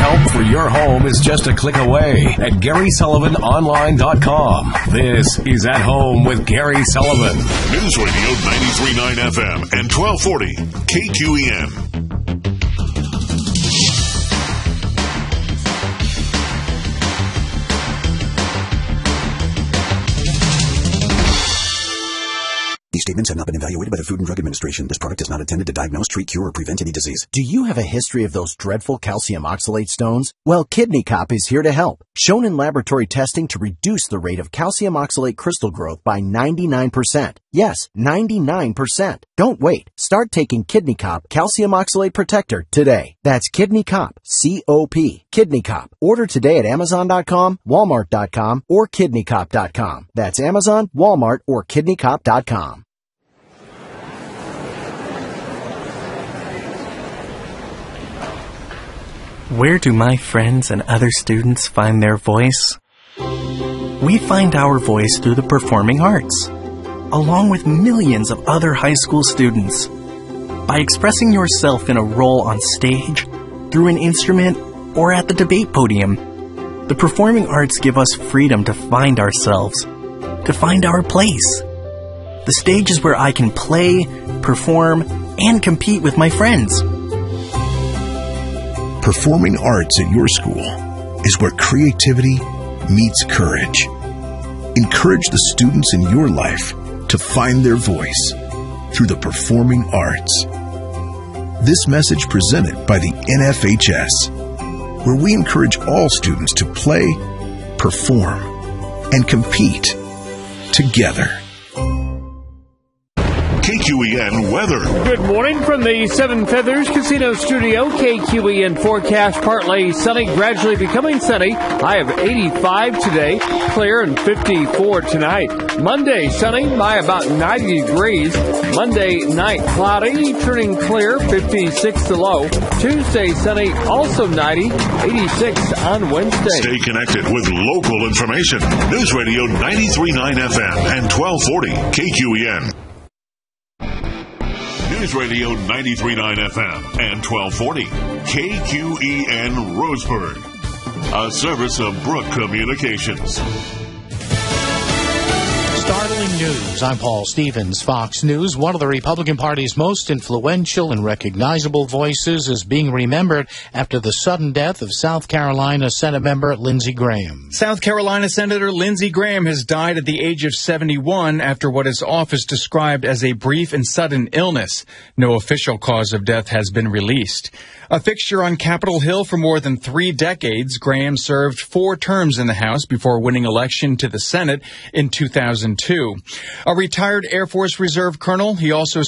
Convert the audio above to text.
Help for your home is just a click away at GarySullivanOnline.com. This is At Home with Gary Sullivan. News Radio 93.9 FM and 1240 KQEN. These statements have not been evaluated by the Food and Drug Administration. This product is not intended to diagnose, treat, cure, or prevent any disease. Do you have a history of those dreadful calcium oxalate stones? Well, Kidney Cop is here to help. Shown in laboratory testing to reduce the rate of calcium oxalate crystal growth by 99%. Yes, 99%. Don't wait. Start taking Kidney Cop Calcium Oxalate Protector today. That's Kidney Cop, C-O-P, Kidney Cop. Order today at Amazon.com, Walmart.com, or KidneyCop.com. That's Amazon, Walmart, or KidneyCop.com. Where do my friends and other students find their voice? We find our voice through the performing arts, along with millions of other high school students. By expressing yourself in a role on stage, through an instrument, or at the debate podium, the performing arts give us freedom to find ourselves, to find our place. The stage is where I can play, perform, and compete with my friends. Performing arts at your school is where creativity meets courage. Encourage the students in your life to find their voice through the performing arts. This message presented by the NFHS, where we encourage all students to play, perform, and compete together. KQEN weather. Good morning from the Seven Feathers Casino Studio. KQEN forecast partly sunny, gradually becoming sunny. High of 85 today, clear and 54 tonight. Monday sunny by about 90 degrees. Monday night cloudy, turning clear, 56 the low. Tuesday sunny, also 90, 86 on Wednesday. Stay connected with local information. News Radio 93.9 FM and 1240 KQEN. News Radio 93.9 FM and 1240 KQEN Roseburg, a service of Brook Communications. Startling news. I'm Paul Stevens, Fox News. One of the Republican Party's most influential and recognizable voices is being remembered after the sudden death of South Carolina Senate member Lindsey Graham. South Carolina Senator Lindsey Graham has died at the age of 71 after what his office described as a brief and sudden illness. No official cause of death has been released. A fixture on Capitol Hill for more than 3 decades, Graham served 4 terms in the House before winning election to the Senate in 2002. A retired Air Force Reserve colonel, he also